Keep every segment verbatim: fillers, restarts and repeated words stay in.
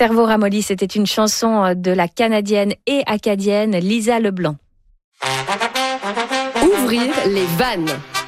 Cerveau ramolli, c'était une chanson de la Canadienne et Acadienne Lisa Leblanc. Ouvrir les vannes.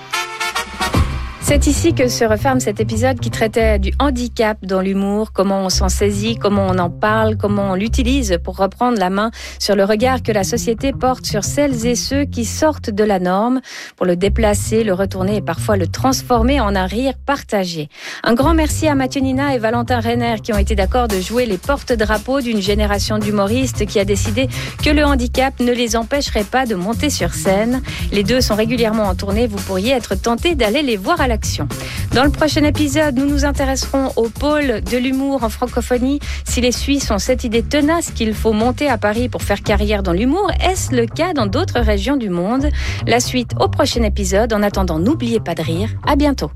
C'est ici que se referme cet épisode qui traitait du handicap dans l'humour, comment on s'en saisit, comment on en parle, comment on l'utilise pour reprendre la main sur le regard que la société porte sur celles et ceux qui sortent de la norme, pour le déplacer, le retourner et parfois le transformer en un rire partagé. Un grand merci à Mathieu Nina et Valentin Renner qui ont été d'accord de jouer les porte-drapeaux d'une génération d'humoristes qui a décidé que le handicap ne les empêcherait pas de monter sur scène. Les deux sont régulièrement en tournée, vous pourriez être tenté d'aller les voir à la Dans le prochain épisode, nous nous intéresserons au pôle de l'humour en francophonie. Si les Suisses ont cette idée tenace qu'il faut monter à Paris pour faire carrière dans l'humour, est-ce le cas dans d'autres régions du monde? La suite au prochain épisode. En attendant, n'oubliez pas de rire. À bientôt.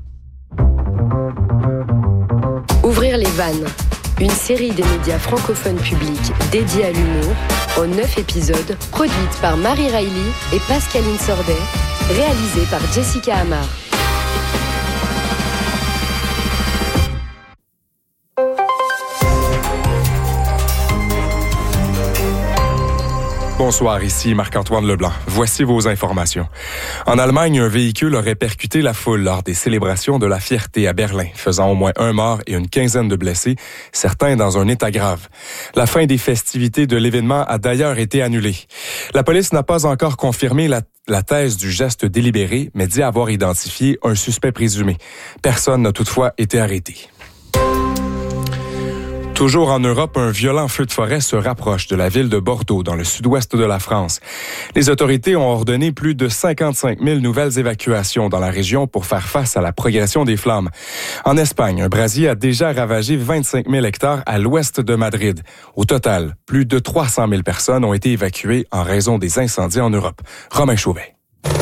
Ouvrir les vannes. Une série des médias francophones publics dédiée à l'humour, en neuf épisodes, produite par Marie Riley et Pascaline Sordet, réalisée par Jessica Amar. Bonsoir, ici Marc-Antoine Leblanc. Voici vos informations. En Allemagne, un véhicule aurait percuté la foule lors des célébrations de la fierté à Berlin, faisant au moins un mort et une quinzaine de blessés, certains dans un état grave. La fin des festivités de l'événement a d'ailleurs été annulée. La police n'a pas encore confirmé la La thèse du geste délibéré, mais dit avoir identifié un suspect présumé. Personne n'a toutefois été arrêté. Toujours en Europe, un violent feu de forêt se rapproche de la ville de Bordeaux, dans le sud-ouest de la France. Les autorités ont ordonné plus de cinquante-cinq mille nouvelles évacuations dans la région pour faire face à la progression des flammes. En Espagne, un brasier a déjà ravagé vingt-cinq mille hectares à l'ouest de Madrid. Au total, plus de trois cent mille personnes ont été évacuées en raison des incendies en Europe. Romain Chauvet.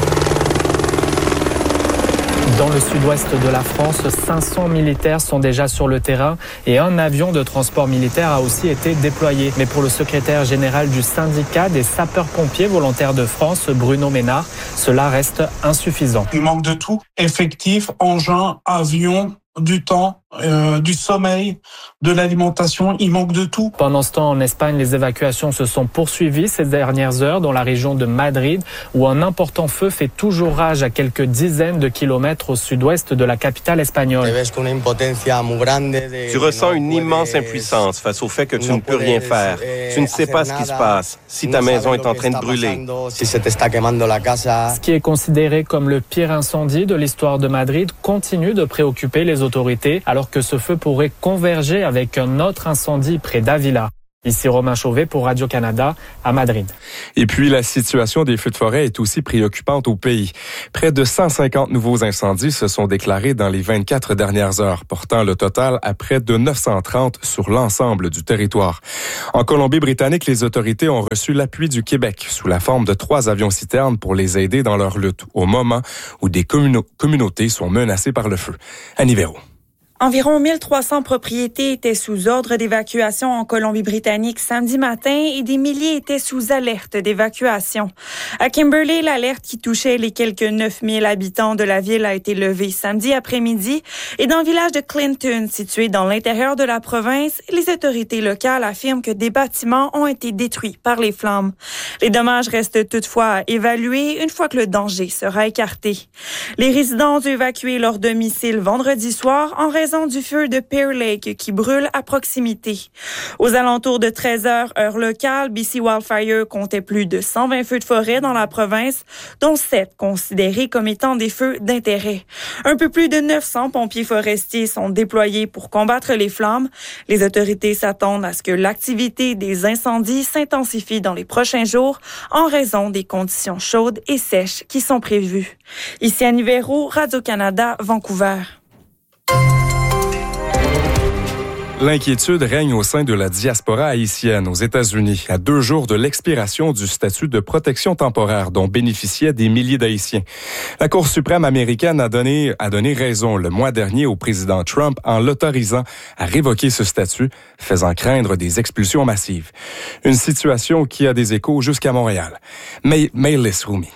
Dans le sud-ouest de la France, cinq cents militaires sont déjà sur le terrain et un avion de transport militaire a aussi été déployé. Mais pour le secrétaire général du syndicat des sapeurs-pompiers volontaires de France, Bruno Ménard, cela reste insuffisant. Il manque de tout, effectifs, engins, avions, du temps, euh, du sommeil, de l'alimentation, il manque de tout. Pendant ce temps, en Espagne, les évacuations se sont poursuivies ces dernières heures dans la région de Madrid, où un important feu fait toujours rage à quelques dizaines de kilomètres au sud-ouest de la capitale espagnole. Tu ressens une immense impuissance face au fait que tu ne peux rien faire. Tu ne sais pas ce qui se passe, si ta maison est en train de brûler. Ce qui est considéré comme le pire incendie de l'histoire de Madrid continue de préoccuper les autorités, alors que ce feu pourrait converger avec un autre incendie près d'Avila. Ici Romain Chauvet pour Radio-Canada à Madrid. Et puis, la situation des feux de forêt est aussi préoccupante au pays. Près de cent cinquante nouveaux incendies se sont déclarés dans les vingt-quatre dernières heures, portant le total à près de neuf cent trente sur l'ensemble du territoire. En Colombie-Britannique, les autorités ont reçu l'appui du Québec sous la forme de trois avions-citernes pour les aider dans leur lutte, au moment où des communaux- communautés sont menacées par le feu. Annie Véro. Environ mille trois cents propriétés étaient sous ordre d'évacuation en Colombie-Britannique samedi matin et des milliers étaient sous alerte d'évacuation. À Kimberley, l'alerte qui touchait les quelques neuf mille habitants de la ville a été levée samedi après-midi et dans le village de Clinton, situé dans l'intérieur de la province, les autorités locales affirment que des bâtiments ont été détruits par les flammes. Les dommages restent toutefois à évaluer une fois que le danger sera écarté. Les résidents ont évacué leur domicile vendredi soir en raison du feu de Pear Lake qui brûle à proximité. Aux alentours de treize heures, heure locale, B C Wildfire comptait plus de cent vingt feux de forêt dans la province, dont sept considérés comme étant des feux d'intérêt. Un peu plus de neuf cents pompiers forestiers sont déployés pour combattre les flammes. Les autorités s'attendent à ce que l'activité des incendies s'intensifie dans les prochains jours en raison des conditions chaudes et sèches qui sont prévues. Ici Annie Véro, Radio-Canada, Vancouver. L'inquiétude règne au sein de la diaspora haïtienne aux États-Unis, à deux jours de l'expiration du statut de protection temporaire dont bénéficiaient des milliers d'Haïtiens. La Cour suprême américaine a donné, a donné raison le mois dernier au président Trump en l'autorisant à révoquer ce statut, faisant craindre des expulsions massives. Une situation qui a des échos jusqu'à Montréal. Mais Maëlys Roumi.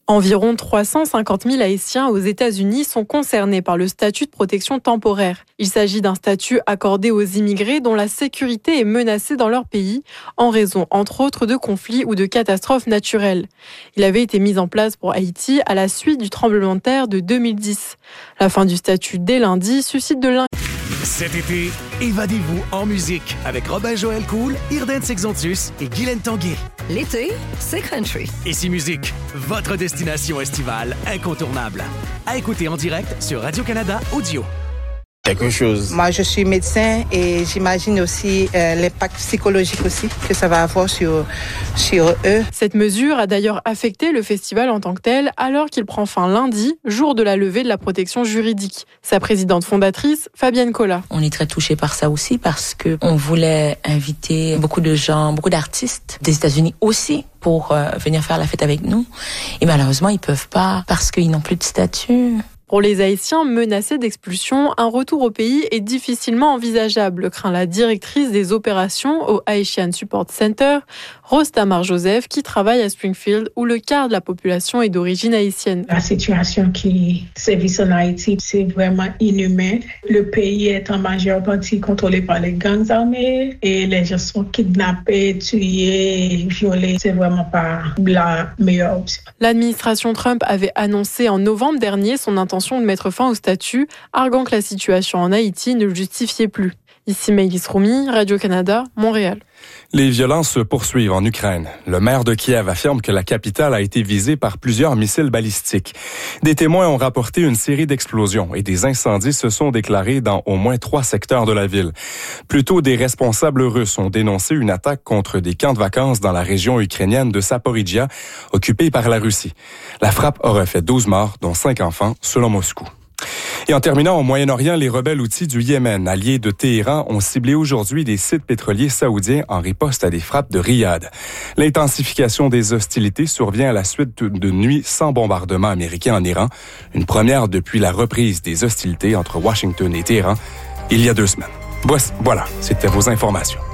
Environ trois cent cinquante mille Haïtiens aux États-Unis sont concernés par le statut de protection temporaire. Il s'agit d'un statut accordé aux immigrés dont la sécurité est menacée dans leur pays en raison, entre autres, de conflits ou de catastrophes naturelles. Il avait été mis en place pour Haïti à la suite du tremblement de terre de deux mille dix. La fin du statut dès lundi suscite de l'inquiétude. Cet été, évadez-vous en musique avec Robin Joël Cool, Irden Sexontus et Guylaine Tanguay. L'été, c'est country. Ici Musique, votre destination estivale incontournable. À écouter en direct sur Radio-Canada Audio. Quelque chose. Moi, je suis médecin et j'imagine aussi euh, l'impact psychologique aussi que ça va avoir sur, sur eux. Cette mesure a d'ailleurs affecté le festival en tant que tel, alors qu'il prend fin lundi, jour de la levée de la protection juridique. Sa présidente fondatrice, Fabienne Collat. On est très touchés par ça aussi parce que on voulait inviter beaucoup de gens, beaucoup d'artistes des États-Unis aussi pour euh, venir faire la fête avec nous. Et malheureusement, ils peuvent pas parce qu'ils n'ont plus de statut. Pour les Haïtiens menacés d'expulsion, un retour au pays est difficilement envisageable, craint la directrice des opérations au Haitian Support Center, Rose Tamar Joseph, qui travaille à Springfield, où le quart de la population est d'origine haïtienne. La situation qui sévit en Haïti, c'est vraiment inhumain. Le pays est en majeure partie contrôlé par les gangs armés et les gens sont kidnappés, tués, violés. C'est vraiment pas la meilleure option. L'administration Trump avait annoncé en novembre dernier son intention de mettre fin au statut, arguant que la situation en Haïti ne le justifiait plus. Ici Maëlys Roumi, Radio-Canada, Montréal. Les violences se poursuivent en Ukraine. Le maire de Kiev affirme que la capitale a été visée par plusieurs missiles balistiques. Des témoins ont rapporté une série d'explosions et des incendies se sont déclarés dans au moins trois secteurs de la ville. Plus tôt, des responsables russes ont dénoncé une attaque contre des camps de vacances dans la région ukrainienne de Zaporijia, occupée par la Russie. La frappe aurait fait douze morts, dont cinq enfants, selon Moscou. Et en terminant, au Moyen-Orient, les rebelles houthis du Yémen, alliés de Téhéran, ont ciblé aujourd'hui des sites pétroliers saoudiens en riposte à des frappes de Riyad. L'intensification des hostilités survient à la suite de nuits sans bombardement américain en Iran, une première depuis la reprise des hostilités entre Washington et Téhéran il y a deux semaines. Voilà, c'était vos informations.